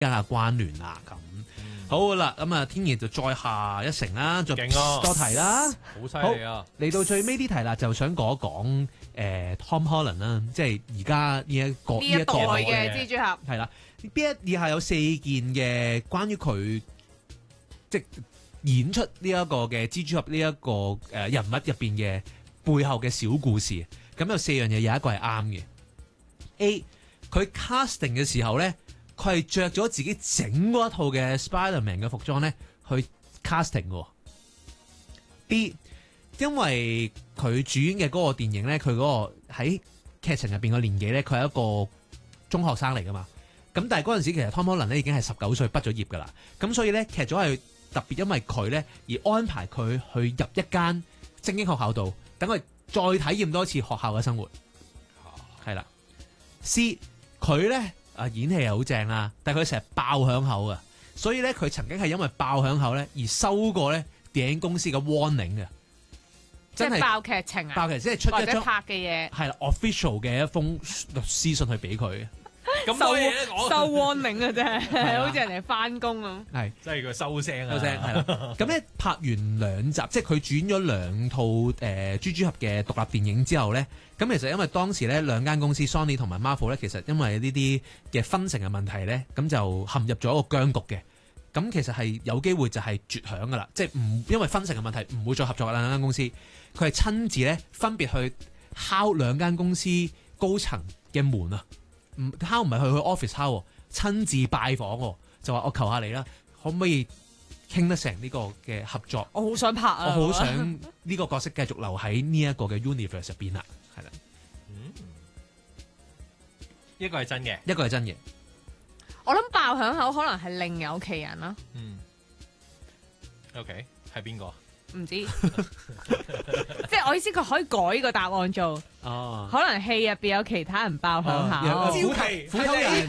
下關聯啦咁。好啦，咁啊，天然就再下一城啦，再多題啦， 好犀利啊！ 嚟到最尾啲題啦，就想講一講Tom Holland 啦，即係而家呢一代嘅蜘蛛俠係啦。以下有4件嘅關於佢即係演出呢一個嘅蜘蛛俠呢一個人物入邊嘅背後嘅小故事。咁有4樣嘢，有一個係啱嘅。A 佢 casting 嘅時候咧，佢係着咗自己整嗰一套嘅 Spider-Man 嘅服裝咧去 casting 嘅。B 因為佢主演嘅嗰個電影咧，佢嗰個喺劇情入邊嘅年紀咧，佢係一個中學生嚟噶嘛。咁但係嗰陣時其實 Tom Holland 咧已經係19歲畢咗業噶啦。咁所以咧劇組係特別因為佢咧而安排佢去入一間精英學校度，等佢再體驗多一次學校嘅生活。係啦。C 佢咧演戲係好正啦，但係佢成日爆響口嘅，所以咧佢曾經係因為爆響口咧而收過咧電影公司嘅 warning 嘅， 即係爆劇情啊！ 爆劇即係出一張或者拍嘅嘢係啦 official 嘅一封律師信去俾佢。 咁多嘢都講收 warning 啊，真係好似人哋翻工咁。 係即係佢收聲啊！ 收聲係啦。咁咧拍完2集，即係佢主演咗2套蜘蛛俠嘅獨立電影之後咧，咁其實因為當時咧2間公司 Sony 同埋 Marvel 咧，其實因為呢啲嘅分成嘅問題咧，咁就陷入咗一個僵局嘅。咁其實係有機會就係絕響噶啦，即係唔因為分成嘅問題唔會再合作嘅2間公司，佢係親自咧分別去敲2間公司高層嘅門啊！敲唔係去 office 敲，親自拜訪，就話我求下你啦，可唔可以傾得成呢個嘅合作？ 我好想拍啊！ 我好想呢個角色繼續留喺呢一個嘅 universe 入邊啦，係啦。 一個係真嘅， 一個係真嘅。 我諗爆響口可能係另有其人啦。 OK 係邊個？ 唔知，即係我意思，佢可以改呢個答案做。 哦， 可能戲入邊有其他人爆響口。 虎頭人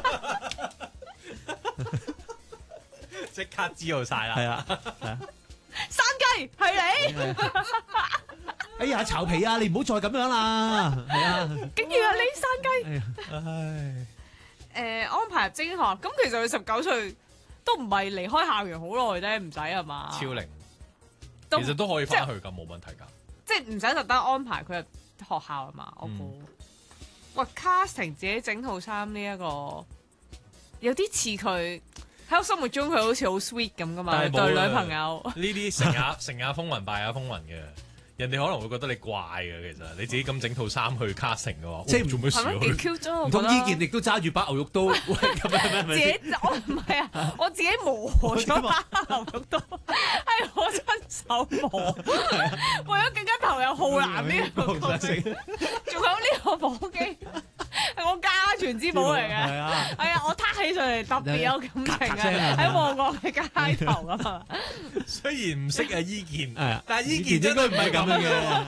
即刻知道晒啦。 係啊，係啊。 山雞係你。 哎呀，巢皮啊！你唔好再咁樣啦。係啊。 竟然係你山雞。安排入精英學，咁其實佢19歲都唔係離開校園好耐啫，唔使係嘛？ 超齡。其實都可以翻去㗎，冇問題㗎。即係唔使特登安排佢入學校啊嘛，我估。喂，casting 自己整套衫呢一個，有啲似佢喺我心目中佢好似好 sweet 咁噶嘛，對女朋友。呢啲成也風雲敗也風雲嘅。人哋可能會覺得你怪嘅，其實你自己咁整套衫去 casting 嘅話，即係做咩事啊？ 幾 Q 咗， 唔通呢件亦都揸住把牛肉刀咁樣自己我唔係啊，我自己磨咗把牛肉刀，係我親手磨，為咗更加投入浩南呢個角色，仲有呢個火機係我家傳之寶嚟嘅，係啊，我撻起上嚟特別有感情啊！喺旺角嘅街頭啊嘛， 雖然唔識啊依件，但係依件應該唔係咁。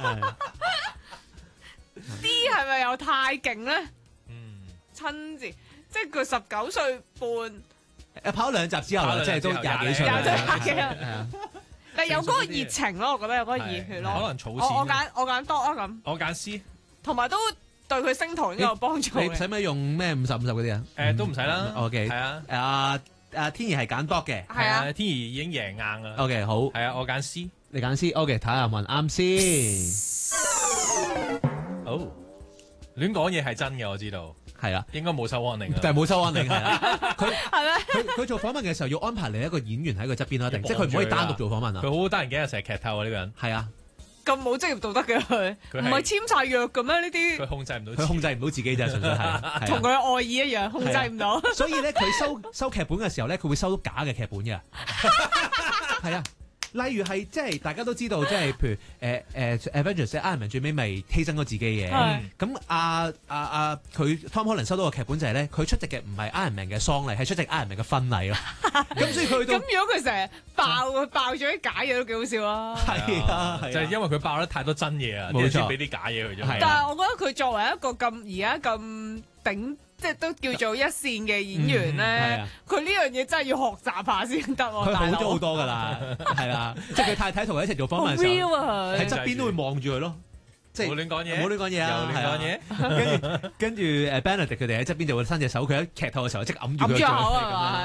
D 係咪又太勁咧？親自即係佢19歲半， 跑2集之後，即係都20幾歲啦。 但係有嗰個熱情咯，我覺得有嗰個熱血咯。 可能儲錢。 我揀多啊咁。 我揀 C， 同埋都對佢升堂應該有幫助。 你使唔使用咩50-50嗰啲啊？ 都唔使啦。 OK， 係啊。天怡係揀 dog 嘅， 係啊。 天怡已經贏硬啦。 OK， 好。 係啊，我揀 C。 你揀 C，OK， 睇下問啱先。 好，亂講嘢係真嘅，我知道。 係啦， 應該冇收 warning 但係冇收 warning 係啦。佢係咩？ 佢做訪問嘅時候要安排另一個演員喺佢側邊啦，定即係佢唔可以單獨做訪問啊？ 佢好得人驚啊，成日劇透啊呢個人。 係啊， 咁冇職業道德嘅佢，唔係簽晒約嘅咩？呢啲佢控制唔到， 佢控制唔到自己啫，純粹係同佢嘅愛意一樣，控制唔到。 所以咧，佢收劇本嘅時候咧，佢會收到假嘅劇本嘅。係啊。例如係即係大家都知道，即係譬如Avengers Iron Man 最尾咪犧牲咗自己嘅。咁佢 Tom Holland 收到個劇本就係咧，佢出席嘅唔係 Iron Man 嘅喪禮，係出席 Iron Man 嘅婚禮咯。咁所以佢咁如果佢成日爆咗啲假嘢都幾好笑啊！ 係啊， 就係因為佢爆得太多真嘢啊，冇錯，俾啲假嘢佢啫。 但係我覺得佢作為一個而家咁頂。即係都叫做一線嘅演員咧，佢呢樣嘢真係要學習下先得喎。 佢好咗好多㗎啦，係啦，即係佢太太同佢一齊做訪問嘅時候，喺側邊都會望住佢咯。 即係冇亂講嘢， 冇亂講嘢啊， 又亂講嘢。 跟住 Benedict 佢哋喺側邊就會伸隻手，佢喺劇透嘅時候即刻揞住佢揞住個嘴口啊嘛咁樣